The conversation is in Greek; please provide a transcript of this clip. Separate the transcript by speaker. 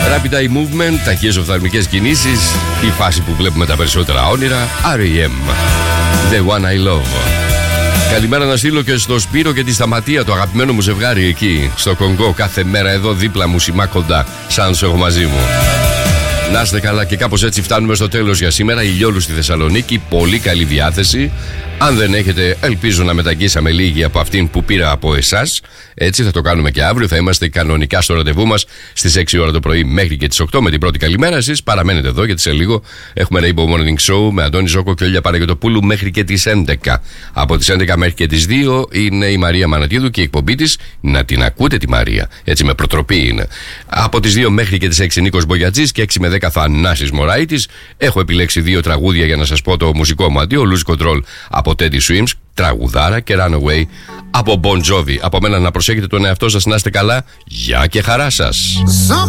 Speaker 1: Rapid Eye Movement, ταχείες οφθαλμικές κινήσεις, η φάση που βλέπουμε τα περισσότερα όνειρα. R.E.M. The One I Love. Καλημέρα να στείλω και στο Σπύρο και τη Σταματία, το αγαπημένο μου ζευγάρι εκεί στο Κονγκό. Κάθε μέρα εδώ δίπλα μου, σημά κοντά, σαν σου έχω μαζί μου. Να είστε καλά, και κάπως έτσι φτάνουμε στο τέλος για σήμερα. Ηλιόλου στη Θεσσαλονίκη, πολύ καλή διάθεση. Αν δεν έχετε, ελπίζω να μεταγγίσαμε λίγοι από αυτήν που πήρα από εσάς. Έτσι θα το κάνουμε και αύριο. Θα είμαστε κανονικά στο ραντεβού μας στις 6 ώρα το πρωί μέχρι και τις 8 με την πρώτη καλημέρα. Εσείς παραμένετε εδώ, γιατί σε λίγο έχουμε Rainbow Morning Show με Αντώνη Ζόκο και Όλια Παναγιωτοπούλου μέχρι και τις 11. Από τις 11 μέχρι και τις 2 είναι η Μαρία Μανατίδου και η εκπομπή της να την ακούτε τη Μαρία. Έτσι με προτροπή είναι. Από τις 2 μέχρι και τις 6 Νίκος Μπογιατζής και 6 με 10 Θανάσης Μωράητης. Έχω επιλέξει 2 τραγούδια για να σας πω το μουσικό μου αντίο. Lose Control από Teddy Swims, τραγουδάρα, και Runaway από Bon Jovi. Από μένα να προσέχετε τον εαυτό σας, να είστε καλά. Γεια και χαρά σας.